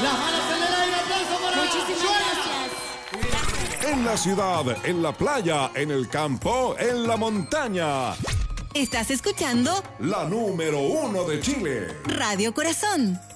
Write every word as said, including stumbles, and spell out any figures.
Las manos en el aire, aplauso para Muchísimas gracias. En la ciudad, en la playa, en el campo, en la montaña. Estás escuchando La número uno de Chile. Radio Corazón.